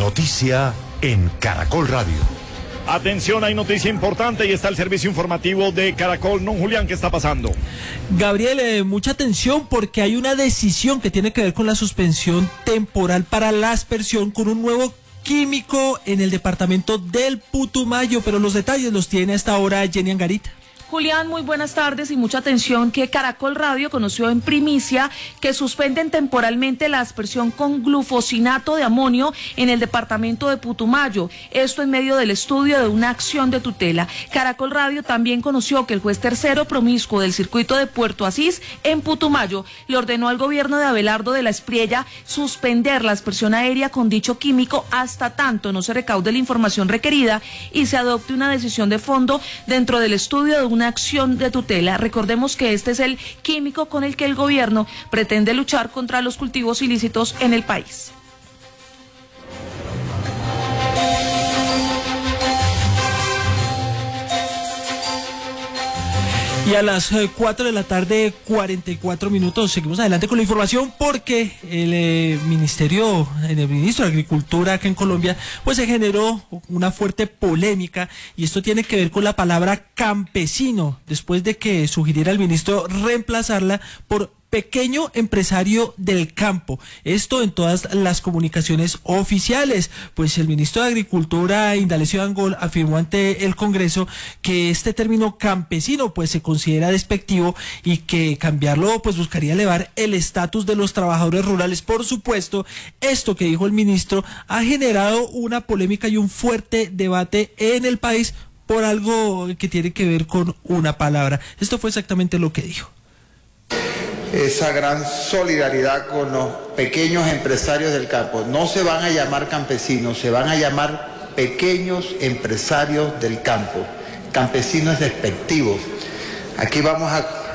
noticia en Caracol Radio. Atención, hay noticia importante y está el servicio informativo de Caracol. No, Julián, ¿qué está pasando? Gabriel, mucha atención porque hay una decisión que tiene que ver con la suspensión temporal para la aspersión con un nuevo químico en el departamento del Putumayo, pero los detalles los tiene a esta hora Jenny Angarita. Julián, muy buenas tardes y mucha atención que Caracol Radio conoció en primicia que suspenden temporalmente la aspersión con glufosinato de amonio en el departamento de Putumayo. Esto en medio del estudio de una acción de tutela. Caracol Radio también conoció que el juez tercero promiscuo del circuito de Puerto Asís en Putumayo le ordenó al gobierno de Abelardo de la Espriella suspender la aspersión aérea con dicho químico hasta tanto no se recaude la información requerida y se adopte una decisión de fondo dentro del estudio de una acción de tutela. Recordemos que este es el químico con el que el gobierno pretende luchar contra los cultivos ilícitos en el país. Y a las 4 de la tarde, 44 minutos, seguimos adelante con la información porque el ministro de Agricultura acá en Colombia, pues se generó una fuerte polémica y esto tiene que ver con la palabra campesino, después de que sugiriera el ministro reemplazarla por pequeño empresario del campo. Esto en todas las comunicaciones oficiales. Pues el ministro de Agricultura, Indalecio Dangond, afirmó ante el Congreso que este término campesino pues se considera despectivo y que cambiarlo pues buscaría elevar el estatus de los trabajadores rurales. Por supuesto, esto que dijo el ministro ha generado una polémica y un fuerte debate en el país por algo que tiene que ver con una palabra. Esto fue exactamente lo que dijo. Esa gran solidaridad con los pequeños empresarios del campo. No se van a llamar campesinos, se van a llamar pequeños empresarios del campo. Campesinos es despectivo. Aquí vamos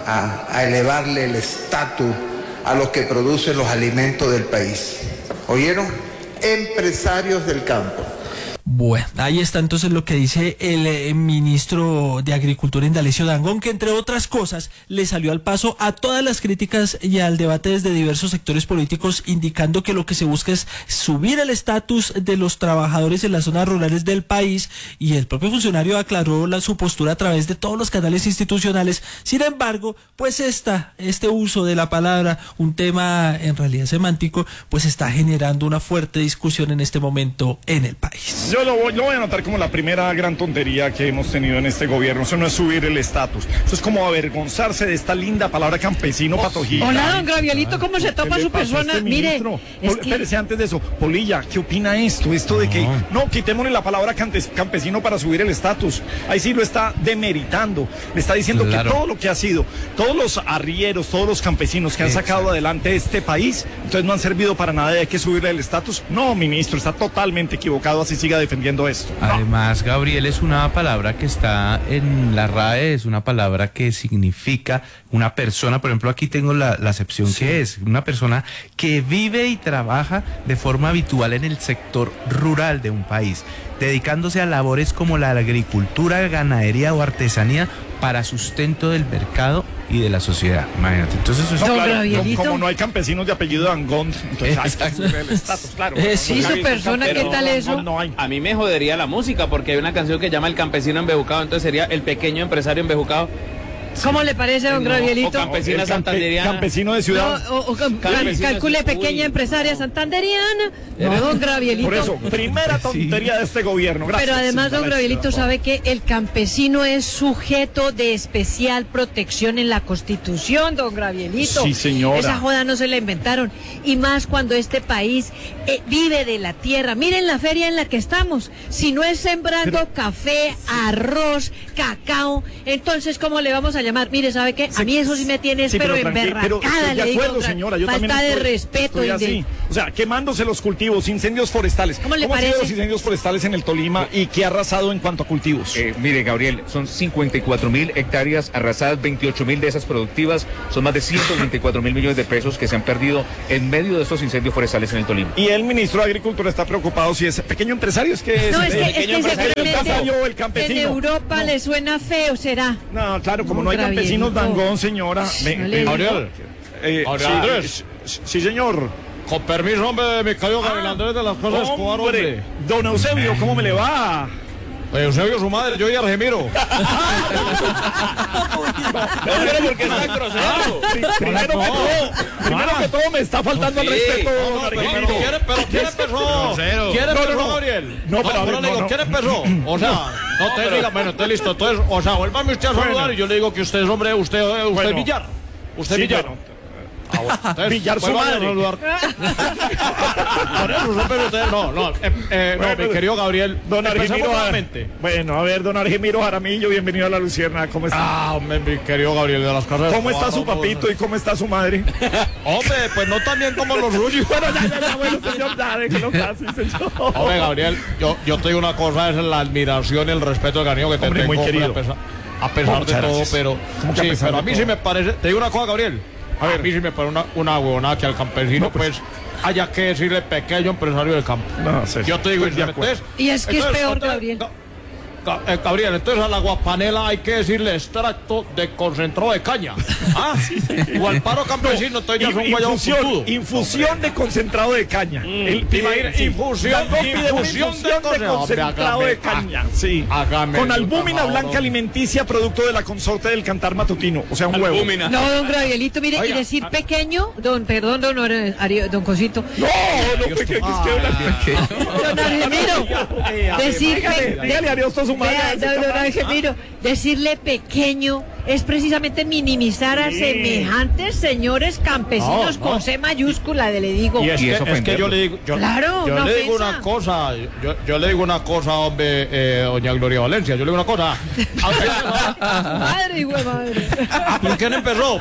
a elevarle el estatus a los que producen los alimentos del país. ¿Oyeron? Empresarios del campo. Bueno, ahí está entonces lo que dice el ministro de Agricultura, Indalecio Dangond, que entre otras cosas le salió al paso a todas las críticas y al debate desde diversos sectores políticos, indicando que lo que se busca es subir el estatus de los trabajadores en las zonas rurales del país, y el propio funcionario aclaró su postura a través de todos los canales institucionales. Sin embargo, pues este uso de la palabra, un tema en realidad semántico, pues está generando una fuerte discusión en este momento en el país. Yo lo voy a anotar como la primera gran tontería que hemos tenido en este gobierno. Eso no es subir el estatus. Eso es como avergonzarse de esta linda palabra campesino patojita. Hola, don Gravielito, ¿cómo se toma su persona? Mire, espérese antes de eso. Polilla, ¿qué opina esto? Esto de que, no, quitémosle la palabra campesino para subir el estatus. Ahí sí lo está demeritando. Le está diciendo que todo lo que ha sido, todos los arrieros, todos los campesinos que han sacado adelante este país, entonces no han servido para nada y hay que subirle el estatus. No, ministro, está totalmente equivocado, así siga defendiendo esto. Además, Gabriel, es una palabra que está en la RAE, es una palabra que significa una persona. Por ejemplo, aquí tengo la acepción que es una persona que vive y trabaja de forma habitual en el sector rural de un país, dedicándose a labores como la agricultura, ganadería o artesanía para sustento del mercado y de la sociedad. Imagínate. Entonces eso es como no hay campesinos de apellido Dangond, entonces hay que subir el estatus, claro. Sí, su persona, ¿qué tal eso? No hay. A mí me jodería la música porque hay una canción que llama El Campesino Embejucado, entonces sería El Pequeño Empresario Embejucado. ¿Cómo le parece, don Gravielito? O campesina santanderiana. Campesino de ciudad. No, calcule pequeña empresaria santanderiana. No, don Gravielito. Por eso, primera tontería de este gobierno. Gracias. Pero además, don Gravielito sabe que el campesino es sujeto de especial protección en la Constitución, don Gravielito. Sí, señora. Esa joda no se la inventaron. Y más cuando este país vive de la tierra. Miren la feria en la que estamos. Si no es sembrando café, arroz, cacao, entonces ¿cómo le vamos a llamar? Mire, ¿sabe qué? A mí eso sí me tiene, pero emberracada, le digo, señora, yo falta también de respeto. O sea, quemándose los cultivos, incendios forestales. ¿Cómo le parece? Han sido los incendios forestales en el Tolima y qué ha arrasado en cuanto a cultivos? Mire, Gabriel, son 54.000 hectáreas arrasadas, 28.000 de esas productivas, son más de 124.000 millones de pesos que se han perdido en medio de estos incendios forestales en el Tolima. Y el ministro de Agricultura está preocupado si es pequeño empresario, es que no, es pequeño empresario, el campesino. En Europa le suena feo, ¿será? No, claro, como no hay campesinos Dangond, señora. Gabriel. Sí, señor. Con permiso, hombre, mi querido Gabriel Andrés de las Cosas Escobar, hombre. Don Eusebio, ¿cómo me le va? Eusebio, su madre, yo y Argemiro. Pero porque está grosero. Primero que todo me está faltando el respeto, don Argemiro. ¿Quién empezó? ¿Quién empezó, Gabriel? No, le digo, ¿quién empezó? O sea, no te diga, bueno, entonces listo. Entonces, o sea, vuélvame usted a saludar y yo le digo que usted es hombre, usted Villar. Usted Villar. Entonces, Villar su madre. Mi querido Gabriel, don Argemiro, bueno, a ver, don Argemiro Jaramillo, bienvenido a La Lucierna, ¿cómo está? Hombre, mi querido Gabriel de las Casas. ¿Cómo está su papito y cómo está su madre? Hombre, pues no tan bien como los suyos. Bueno, ya, bueno, señor, ya, déjelo casi, señor. Hombre, Gabriel, yo te digo una cosa, es la admiración y el respeto del cariño que te tengo, muy querido. A pesar de todo, pero sí, pero a mí sí me parece, te digo una cosa, Gabriel. A mí sí me parece una huevonada que al campesino, pues haya que decirle pequeño empresario del campo. No, sí, yo te digo, entonces, y es que es peor, Gabriel. Gabriel, entonces a la guapanela hay que decirle extracto de concentrado de caña. O al paro campesino, entonces ya son guayados infusión de concentrado de caña. Infusión de concentrado de caña. Sí. Con albúmina blanca alimenticia, producto de la consorte del cantar matutino. O sea, un huevo. No, don Gabrielito, mire, y decir pequeño, don Cosito. No, pequeño, don Argemiro, decir dígale adiós a su madre. Don Argemiro, decirle pequeño es precisamente minimizar a semejantes señores campesinos con C mayúscula, le digo. Y es que yo le digo, yo le digo una cosa, yo le digo una cosa, hombre, doña Gloria Valencia, yo le digo una cosa. Madre, hijo de madre. ¿Por qué no empezó?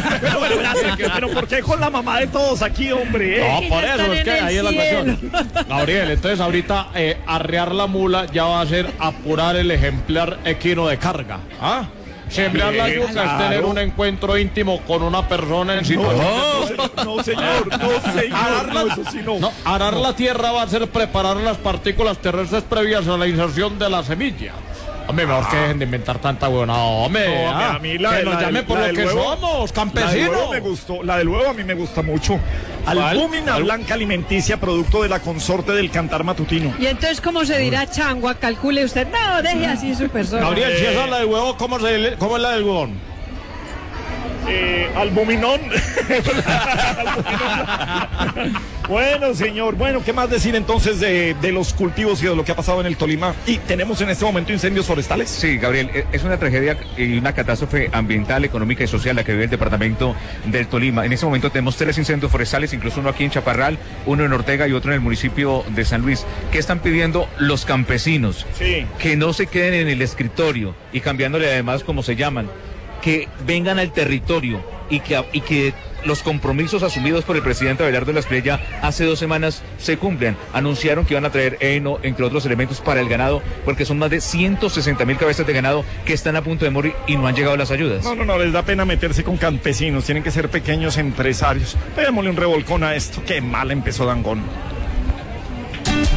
Pero ¿por qué con la mamá de todos aquí, hombre? No, por eso, es que ahí es la cuestión. Gabriel, entonces ahorita arrear la mula ya va a ser apurar el ejemplar equino de carga. ¿Ah? Sembrar la yuca es tener un encuentro íntimo con una persona en situación. No, señor, eso sí no. Arar la tierra va a ser preparar las partículas terrestres previas a la inserción de la semilla. Hombre, mejor que dejen de inventar tanta huevona, hombre. A mí que nos llamen por lo que somos, campesinos. La del huevo a mí me gusta mucho. Albúmina blanca alimenticia, producto de la consorte del cantar matutino. Y entonces, ¿cómo se dirá changua? Calcule usted. No, deje así su persona. Gabriel, si esa es la del huevo, ¿cómo es la del huevón? Albuminón. Bueno, señor, ¿qué más decir entonces de los cultivos y de lo que ha pasado en el Tolima? Y tenemos en este momento incendios forestales. Sí, Gabriel, es una tragedia y una catástrofe ambiental, económica y social la que vive el departamento del Tolima. En este momento tenemos 3 incendios forestales, incluso uno aquí en Chaparral, uno en Ortega y otro en el municipio de San Luis. ¿Qué están pidiendo los campesinos? Sí. Que no se queden en el escritorio y cambiándole además como se llaman, que vengan al territorio y que los compromisos asumidos por el presidente Abelardo de la Espriella hace 2 semanas se cumplen. Anunciaron que iban a traer heno, entre otros elementos, para el ganado, porque son más de 160.000 cabezas de ganado que están a punto de morir y no han llegado las ayudas. No, les da pena meterse con campesinos, tienen que ser pequeños empresarios. Démosle un revolcón a esto, qué mal empezó Dangond.